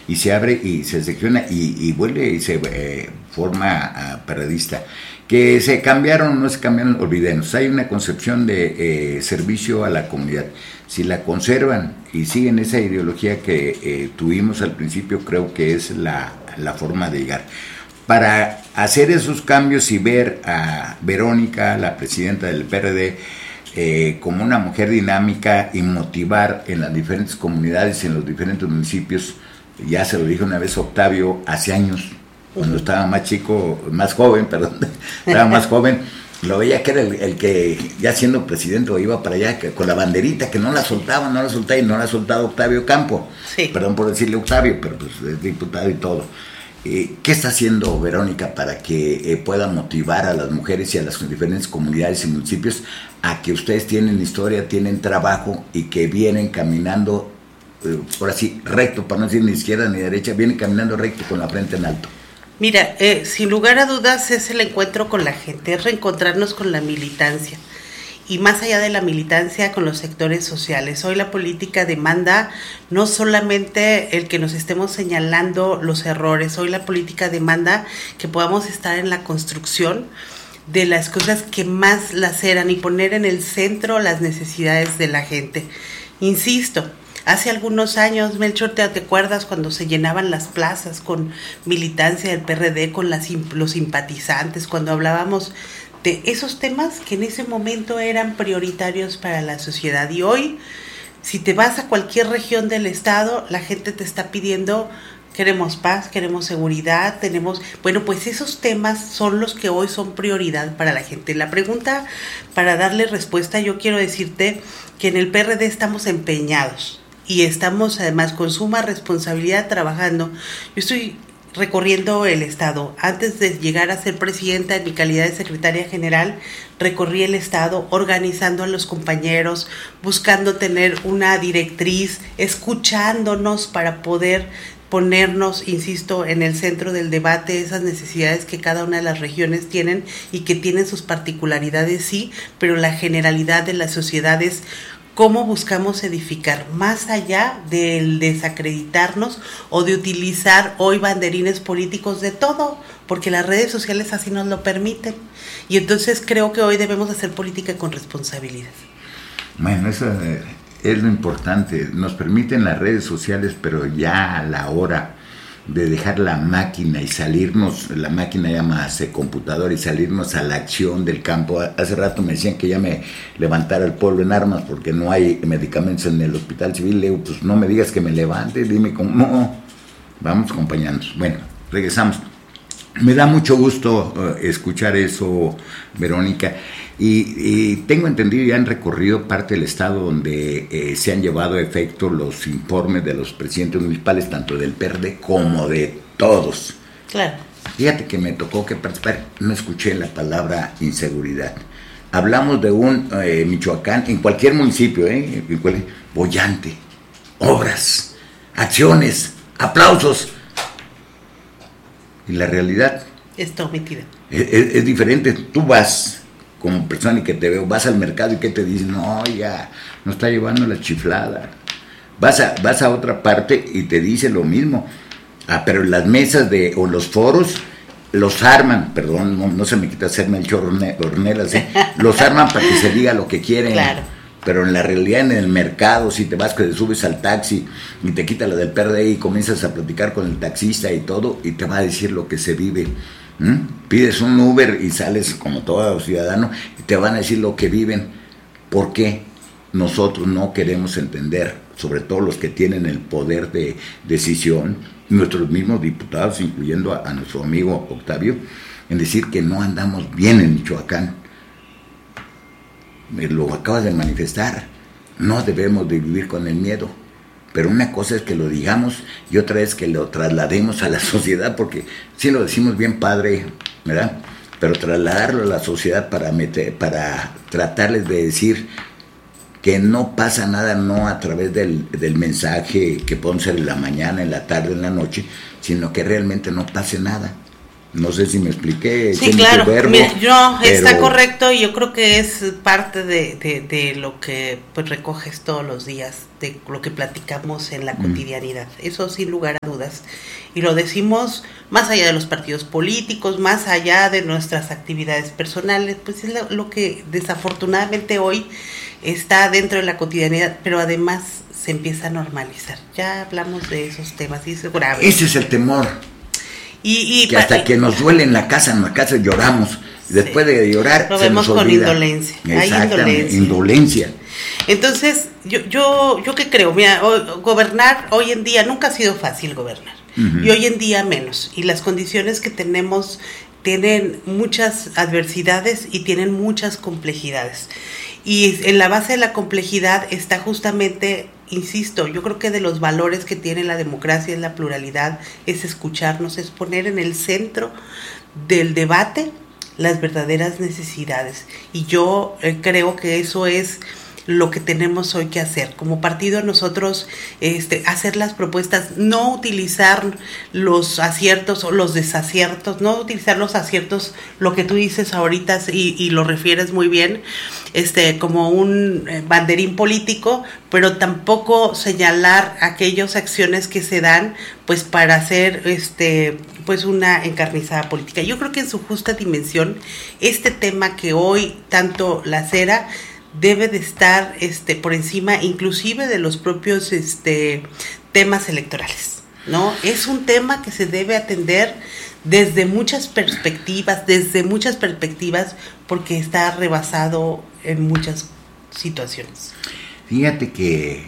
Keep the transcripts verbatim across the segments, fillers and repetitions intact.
y se abre y se secciona y, y vuelve y se eh, forma uh, periodista. Que se cambiaron, no se cambiaron, olvidemos. Hay una concepción de eh, servicio a la comunidad. Si la conservan y siguen esa ideología que eh, tuvimos al principio, creo que es la, la forma de llegar. Para hacer esos cambios y ver a Verónica, la presidenta del P R D, eh, como una mujer dinámica y motivar en las diferentes comunidades, en los diferentes municipios, ya se lo dije una vez a Octavio, hace años, cuando estaba más chico, más joven, perdón, estaba más joven, lo veía que era el, el que ya siendo presidente iba para allá que, con la banderita, que no la soltaba, no la soltaba y no la ha soltado Octavio Campo, sí. Perdón por decirle Octavio, pero pues es diputado y todo. Eh, ¿Qué está haciendo Verónica para que eh, pueda motivar a las mujeres y a las diferentes comunidades y municipios a que ustedes tienen historia, tienen trabajo y que vienen caminando, eh, por así, recto, para no decir ni izquierda ni derecha, vienen caminando recto con la frente en alto? Mira, eh, sin lugar a dudas es el encuentro con la gente, es reencontrarnos con la militancia y más allá de la militancia con los sectores sociales. Hoy la política demanda no solamente el que nos estemos señalando los errores, hoy la política demanda que podamos estar en la construcción de las cosas que más laceran y poner en el centro las necesidades de la gente. Insisto, hace algunos años, Melchor, ¿te acuerdas cuando se llenaban las plazas con militancia del P R D, con las, los simpatizantes, cuando hablábamos de esos temas que en ese momento eran prioritarios para la sociedad? Y hoy, si te vas a cualquier región del estado, la gente te está pidiendo, queremos paz, queremos seguridad, tenemos... Bueno, pues esos temas son los que hoy son prioridad para la gente. La pregunta, para darle respuesta, yo quiero decirte que en el P R D estamos empeñados y estamos además con suma responsabilidad trabajando. Yo estoy recorriendo el estado. Antes de llegar a ser presidenta, en mi calidad de secretaria general, recorrí el estado organizando a los compañeros, buscando tener una directriz, escuchándonos para poder ponernos, insisto, en el centro del debate, esas necesidades que cada una de las regiones tienen y que tienen sus particularidades, sí, pero la generalidad de las sociedades. ¿Cómo buscamos edificar más allá del desacreditarnos o de utilizar hoy banderines políticos de todo? Porque las redes sociales así nos lo permiten. Y entonces creo que hoy debemos hacer política con responsabilidad. Bueno, eso es lo importante. Nos permiten las redes sociales, pero ya a la hora de dejar la máquina y salirnos, la máquina llámase computadora, y salirnos a la acción del campo. Hace rato me decían que ya me levantara el pueblo en armas porque no hay medicamentos en el hospital civil. Le digo, pues no me digas que me levante, dime cómo. No, vamos acompañándonos. Bueno, regresamos. Me da mucho gusto uh, escuchar eso, Verónica, y, y tengo entendido, ya han recorrido parte del estado donde eh, se han llevado a efecto los informes de los presidentes municipales, tanto del P R D como de todos. Claro. Fíjate que me tocó que participar, no escuché la palabra inseguridad. Hablamos de un eh, Michoacán, en cualquier municipio, eh, boyante, obras, acciones, aplausos. Y la realidad está omitida. Es, es, es diferente. Tú vas como persona y que te veo, vas al mercado y que te dicen, no, ya, no está llevando la chiflada. Vas a, vas a otra parte y te dice lo mismo. Ah, pero las mesas de o los foros los arman, perdón, no, no se me quita hacerme el chorro hornelas, ¿eh? Los arman para que se diga lo que quieren. Claro. Pero en la realidad, en el mercado, si te vas, que te subes al taxi y te quita la del P R D y comienzas a platicar con el taxista y todo, y te va a decir lo que se vive. ¿Mm? Pides un Uber y sales como todo ciudadano y te van a decir lo que viven. ¿Por qué nosotros no queremos entender, sobre todo los que tienen el poder de decisión, nuestros mismos diputados, incluyendo a, a nuestro amigo Octavio, en decir que no andamos bien en Michoacán? Lo acabas de manifestar, no debemos de vivir con el miedo, pero una cosa es que lo digamos y otra es que lo traslademos a la sociedad, porque sí lo decimos bien padre, ¿verdad? Pero trasladarlo a la sociedad para meter, para tratarles de decir que no pasa nada, no a través del, del mensaje que puede ser en la mañana, en la tarde, en la noche, sino que realmente no pase nada. No sé si me expliqué. Sí, claro, verbo, Mira, no, pero... está correcto, y yo creo que es parte de, de, de lo que pues recoges todos los días, de lo que platicamos en la mm. cotidianidad, eso sin lugar a dudas. dudas. Y lo decimos más allá de los partidos políticos, más allá de nuestras actividades personales, pues es lo, lo que desafortunadamente hoy está dentro de la cotidianidad, pero además se empieza a normalizar. Ya hablamos de esos temas y es grave. Ese es el temor. Y, y que hasta y, que nos duele en la casa, en la casa lloramos. Y después sí, de llorar lo se vemos nos con olvida. Indolencia. Exactamente, Hay indolencia. indolencia. Entonces, yo, yo, yo qué creo, mira, gobernar hoy en día nunca ha sido fácil gobernar. Uh-huh. Y hoy en día menos. Y las condiciones que tenemos tienen muchas adversidades y tienen muchas complejidades. Y en la base de la complejidad está justamente, insisto, yo creo que de los valores que tiene la democracia es la pluralidad, es escucharnos, es poner en el centro del debate las verdaderas necesidades. Y yo eh, creo que eso es lo que tenemos hoy que hacer. Como partido nosotros este, hacer las propuestas, no utilizar los aciertos o los desaciertos, no utilizar los aciertos, lo que tú dices ahorita y, y lo refieres muy bien, este, como un banderín político, pero tampoco señalar aquellas acciones que se dan pues para hacer este pues una encarnizada política. Yo creo que en su justa dimensión este tema que hoy tanto lacera debe de estar este por encima inclusive de los propios este temas electorales, ¿no? Es un tema que se debe atender desde muchas perspectivas, desde muchas perspectivas, porque está rebasado en muchas situaciones. Fíjate que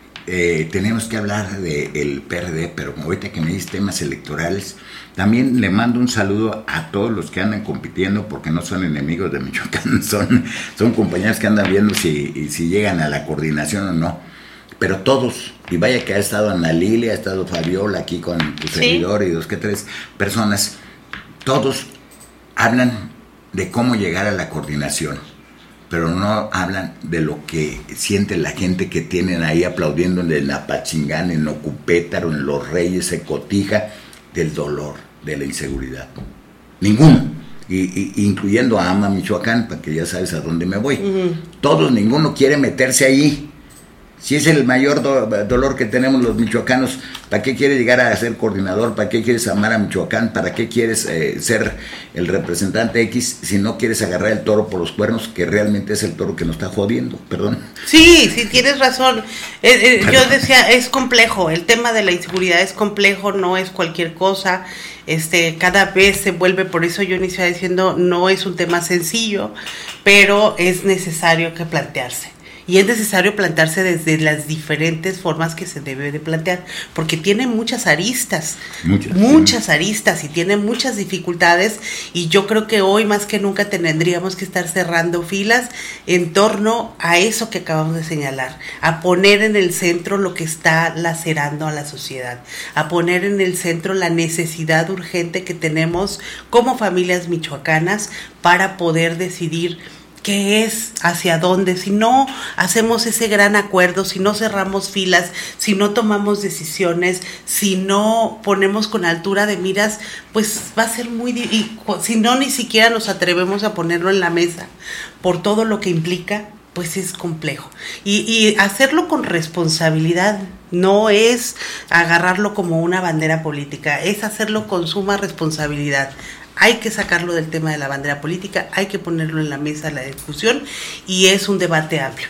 eh, tenemos que hablar del P R D, pero ahorita que me dices temas electorales, también le mando un saludo a todos los que andan compitiendo, porque no son enemigos de Michoacán, son, son compañeros que andan viendo si, si llegan a la coordinación o no, pero todos, y vaya que ha estado Ana Lilia, ha estado Fabiola aquí con tu ¿sí? servidor y dos que tres personas, todos hablan de cómo llegar a la coordinación, pero no hablan de lo que siente la gente que tienen ahí aplaudiendo en el Apachingán, en Ocupétaro, en Los Reyes, en Cotija, del dolor, de la inseguridad. Ninguno. Y, y, incluyendo a Ama Michoacán, para que ya sabes a dónde me voy. Uh-huh. Todos, ninguno quiere meterse ahí. Si es el mayor do, dolor que tenemos los michoacanos, ¿para qué quieres llegar a ser coordinador? ¿Para qué quieres amar a Michoacán? ¿Para qué quieres eh, ser el representante X si no quieres agarrar el toro por los cuernos, que realmente es el toro que nos está jodiendo? Perdón. Sí, sí, tienes razón. Eh, eh, yo decía, es complejo, el tema de la inseguridad es complejo, no es cualquier cosa. Este, cada vez se vuelve, por eso yo iniciaba diciendo, no es un tema sencillo, pero es necesario que plantearse. Y es necesario plantearse desde las diferentes formas que se debe de plantear, porque tiene muchas aristas, muchas, muchas sí. aristas y tiene muchas dificultades, y yo creo que hoy más que nunca tendríamos que estar cerrando filas en torno a eso que acabamos de señalar, a poner en el centro lo que está lacerando a la sociedad, a poner en el centro la necesidad urgente que tenemos como familias michoacanas para poder decidir qué es, hacia dónde. Si no hacemos ese gran acuerdo, si no cerramos filas, si no tomamos decisiones, si no ponemos con altura de miras, pues va a ser muy difícil. Si no ni siquiera nos atrevemos a ponerlo en la mesa por todo lo que implica, pues es complejo. Y, y hacerlo con responsabilidad no es agarrarlo como una bandera política, es hacerlo con suma responsabilidad. Hay que sacarlo del tema de la bandera política, hay que ponerlo en la mesa de la discusión, y es un debate amplio.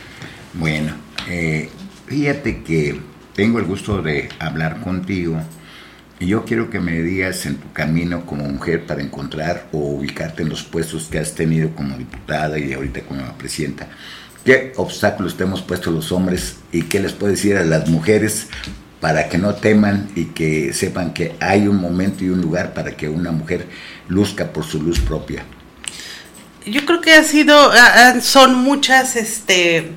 Bueno, eh, fíjate que tengo el gusto de hablar contigo, y yo quiero que me digas en tu camino como mujer para encontrar o ubicarte en los puestos que has tenido como diputada y ahorita como presidenta, ¿qué obstáculos te hemos puesto los hombres y qué les puedes decir a las mujeres para que no teman y que sepan que hay un momento y un lugar para que una mujer luzca por su luz propia? Yo creo que ha sido, son muchas, este,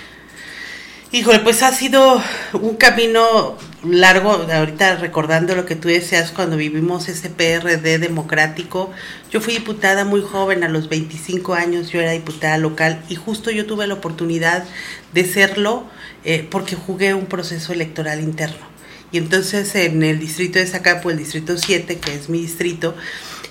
híjole, pues ha sido un camino largo. Ahorita recordando lo que tú decías, cuando vivimos ese P R D democrático, yo fui diputada muy joven, a los veinticinco años yo era diputada local, y justo yo tuve la oportunidad de serlo eh, porque jugué un proceso electoral interno. Y entonces en el distrito de Zacapu, el distrito siete, que es mi distrito,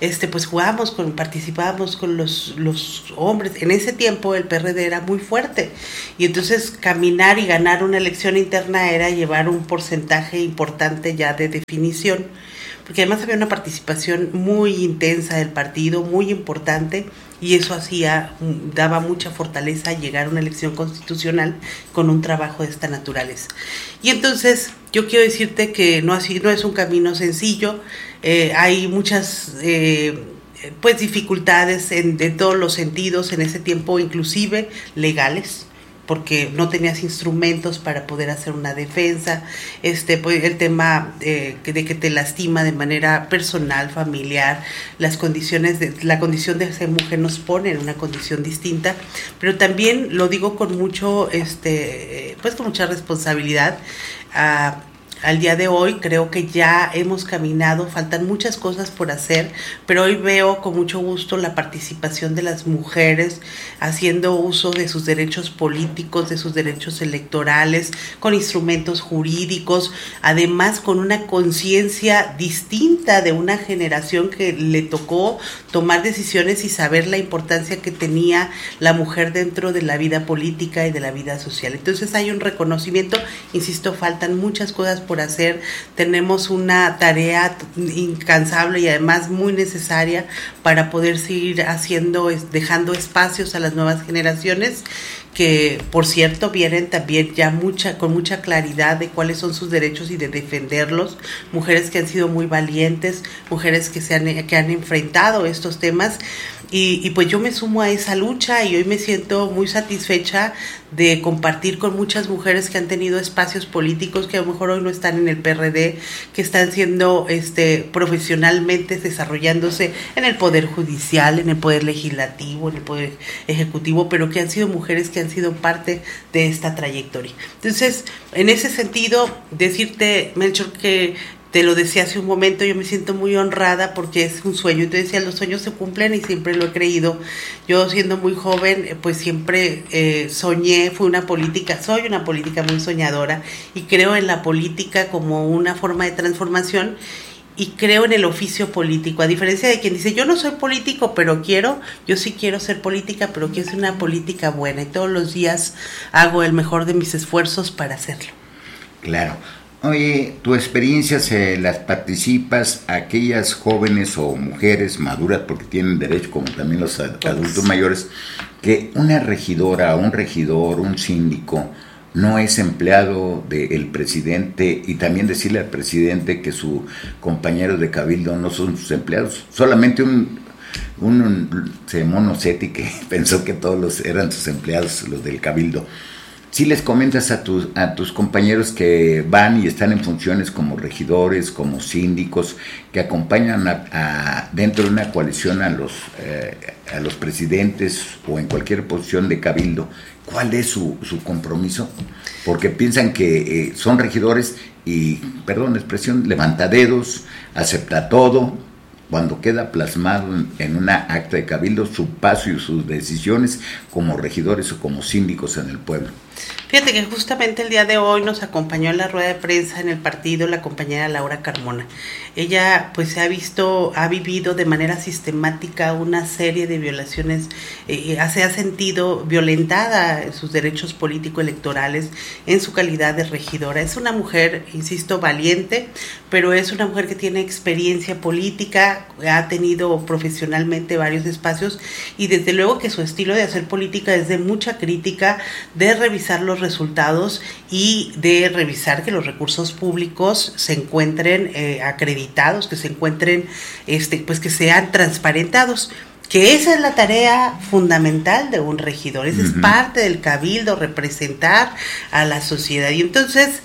este, pues jugábamos, con, participábamos con los, los hombres. En ese tiempo el P R D era muy fuerte y entonces caminar y ganar una elección interna era llevar un porcentaje importante ya de definición, porque además había una participación muy intensa del partido, muy importante, y eso hacía, daba mucha fortaleza a llegar a una elección constitucional con un trabajo de esta naturaleza. Y entonces yo quiero decirte que no, así, no es un camino sencillo, eh, hay muchas eh, pues dificultades en, de todos los sentidos en ese tiempo, inclusive legales, porque no tenías instrumentos para poder hacer una defensa, este pues el tema eh, de que te lastima de manera personal, familiar, las condiciones de la condición de ser mujer nos pone en una condición distinta, pero también lo digo con mucho este pues con mucha responsabilidad. Uh, Al día de hoy creo que ya hemos caminado, faltan muchas cosas por hacer, pero hoy veo con mucho gusto la participación de las mujeres haciendo uso de sus derechos políticos, de sus derechos electorales, con instrumentos jurídicos, además con una conciencia distinta de una generación que le tocó tomar decisiones y saber la importancia que tenía la mujer dentro de la vida política y de la vida social. Entonces hay un reconocimiento, insisto, faltan muchas cosas por hacer, tenemos una tarea incansable y además muy necesaria para poder seguir haciendo, dejando espacios a las nuevas generaciones, que por cierto vienen también ya mucha con mucha claridad de cuáles son sus derechos y de defenderlos, mujeres que han sido muy valientes, mujeres que se han, que han enfrentado estos temas. Y, y pues yo me sumo a esa lucha y hoy me siento muy satisfecha de compartir con muchas mujeres que han tenido espacios políticos, que a lo mejor hoy no están en el P R D, que están siendo este, profesionalmente desarrollándose en el Poder Judicial, en el Poder Legislativo, en el Poder Ejecutivo, pero que han sido mujeres que han sido parte de esta trayectoria. Entonces, en ese sentido, decirte, Melchor, que te lo decía hace un momento, yo me siento muy honrada porque es un sueño. Y te decía, los sueños se cumplen y siempre lo he creído. Yo siendo muy joven, pues siempre eh, soñé, fui una política, soy una política muy soñadora y creo en la política como una forma de transformación y creo en el oficio político. A diferencia de quien dice, yo no soy político, pero quiero, yo sí quiero ser política, pero quiero ser una política buena y todos los días hago el mejor de mis esfuerzos para hacerlo. Claro. Oye, tu experiencia se las participas a aquellas jóvenes o mujeres maduras, porque tienen derecho, como también los adultos mayores, que una regidora, un regidor, un síndico, no es empleado del presidente, y también decirle al presidente que sus compañeros de cabildo no son sus empleados. Solamente un, un, un monocetti que pensó que todos los eran sus empleados, los del cabildo. Si les comentas a tus, a tus compañeros que van y están en funciones como regidores, como síndicos, que acompañan a, a, dentro de una coalición a los, eh, a los presidentes o en cualquier posición de cabildo, ¿cuál es su, su compromiso? Porque piensan que eh, son regidores y, perdón la expresión, levantadedos, acepta todo, cuando queda plasmado en, en una acta de cabildo su paso y sus decisiones como regidores o como síndicos en el pueblo. Fíjate que justamente el día de hoy nos acompañó en la rueda de prensa en el partido la compañera Laura Carmona. Ella pues se ha visto, ha vivido de manera sistemática una serie de violaciones, eh, se ha sentido violentada en sus derechos político-electorales en su calidad de regidora. Es una mujer, insisto, valiente, pero es una mujer que tiene experiencia política, ha tenido profesionalmente varios espacios y desde luego que su estilo de hacer política es de mucha crítica, de revisar los resultados y de revisar que los recursos públicos se encuentren eh, acreditados, que se encuentren, este, pues que sean transparentados. Que esa es la tarea fundamental de un regidor, esa uh-huh. es parte del cabildo, representar a la sociedad. Y entonces,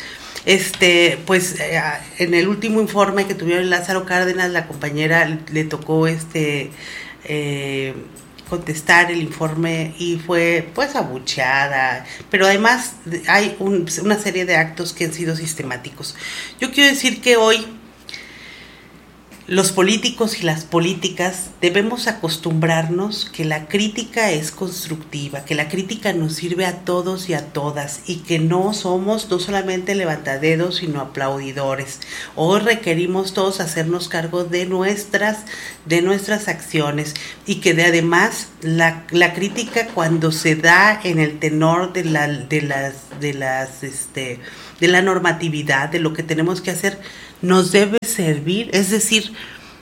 este, pues eh, en el último informe que tuvieron Lázaro Cárdenas, la compañera le tocó este eh, contestar el informe y fue pues abucheada, pero además hay un, una serie de actos que han sido sistemáticos. Yo quiero decir que hoy los políticos y las políticas debemos acostumbrarnos que la crítica es constructiva, que la crítica nos sirve a todos y a todas y que no somos no solamente levantadedos sino aplaudidores. Hoy requerimos todos hacernos cargo de nuestras, de nuestras acciones y que de, además la, la crítica cuando se da en el tenor de, la, de las, de las, este, de la normatividad, de lo que tenemos que hacer, nos debe servir, es decir,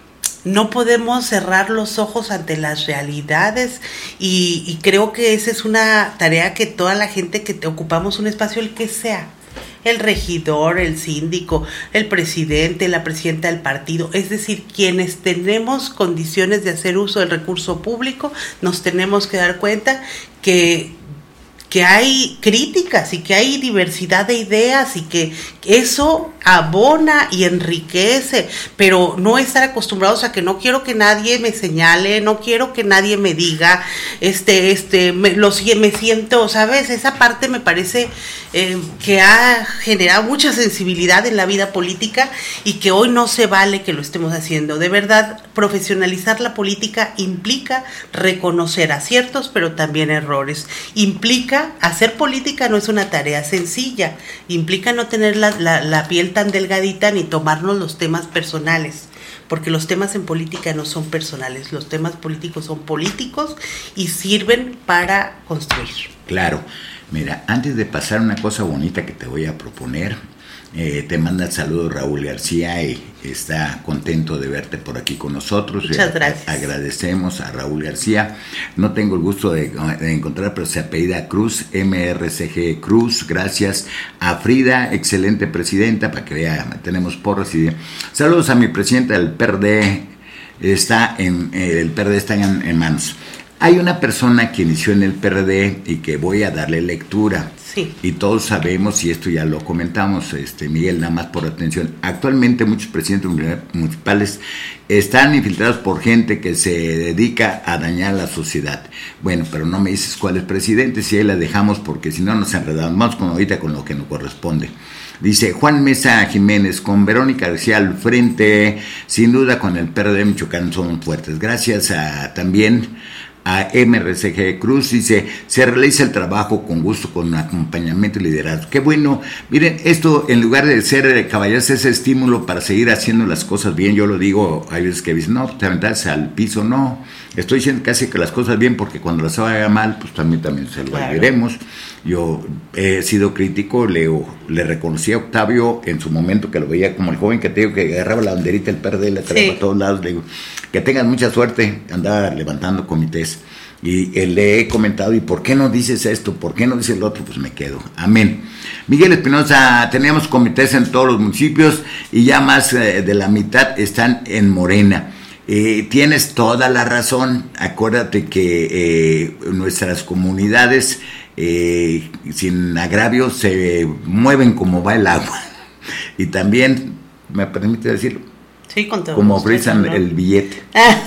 no podemos cerrar los ojos ante las realidades y, y creo que esa es una tarea que toda la gente que te ocupamos un espacio, el que sea, el regidor, el síndico, el presidente, la presidenta del partido, es decir, quienes tenemos condiciones de hacer uso del recurso público, nos tenemos que dar cuenta que que hay críticas y que hay diversidad de ideas y que eso abona y enriquece, pero no estar acostumbrados a que no quiero que nadie me señale, no quiero que nadie me diga, este, este, me, los, me siento, ¿sabes? Esa parte me parece eh, que ha generado mucha sensibilidad en la vida política y que hoy no se vale que lo estemos haciendo. De verdad, profesionalizar la política implica reconocer aciertos, pero también errores. Implica hacer política no es una tarea sencilla, implica no tener la, la, la piel tan delgadita ni tomarnos los temas personales, porque los temas en política no son personales, los temas políticos son políticos y sirven para construir. Claro, mira, antes de pasar una cosa bonita que te voy a proponer, eh, te manda el saludo Raúl García y está contento de verte por aquí con nosotros. Muchas gracias. Agradecemos a Raúl García. No tengo el gusto de, de encontrar, pero se apellida Cruz, M R C G Cruz. Gracias a Frida, excelente presidenta, para que vea, tenemos porras y saludos a mi presidenta del P R D. Está en el P R D está en, en manos. Hay una persona que inició en el P R D y que voy a darle lectura. Sí. Y todos sabemos, y esto ya lo comentamos, este Miguel, nada más por atención. Actualmente muchos presidentes municipales están infiltrados por gente que se dedica a dañar a la sociedad. Bueno, pero no me dices cuáles presidentes, si ahí la dejamos porque si no nos enredamos. Vamos con ahorita con lo que nos corresponde. Dice Juan Mesa Jiménez, con Verónica García al frente, sin duda con el P R D de Michoacán somos fuertes. Gracias a también a M R C G Cruz, dice, se realiza el trabajo con gusto, con acompañamiento y liderazgo. Qué bueno, miren, esto en lugar de ser caballeros, es estímulo para seguir haciendo las cosas bien. Yo lo digo, hay veces que dicen, no, te aventas al piso, no, estoy diciendo casi que las cosas bien, porque cuando las haga mal, pues también, también se lo claro. veremos. Yo he sido crítico, le, le reconocí a Octavio en su momento, que lo veía como el joven que te digo, que agarraba la banderita del P R D, la traía sí. a todos lados, le digo, que tengan mucha suerte, andaba levantando comités. Y eh, le he comentado, ¿y por qué no dices esto? ¿Por qué no dices el otro? Pues me quedo. Amén. Miguel Espinosa, teníamos comités en todos los municipios y ya más eh, de la mitad están en Morena. Eh, tienes toda la razón. Acuérdate que eh, nuestras comunidades, eh, sin agravio, se mueven como va el agua. Y también, ¿me permite decirlo? Sí, con todo como frisan ¿no? el billete.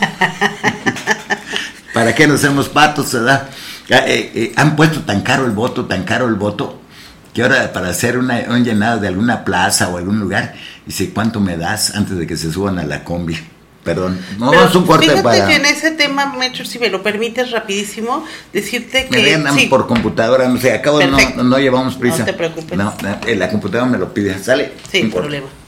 ¿Para qué nos hacemos patos, verdad? Eh, eh, han puesto tan caro el voto, tan caro el voto, que ahora para hacer una, un llenado de alguna plaza o algún lugar, dice, ¿cuánto me das antes de que se suban a la combi? Perdón, no vamos un corte fíjate para... que en ese tema, Metro, si me lo permites rapidísimo, decirte que... Me andamos sí. por computadora, no sé, acabo de no, no llevamos prisa. No te preocupes. No, la computadora me lo pide, ¿sale? Sí, sin problema.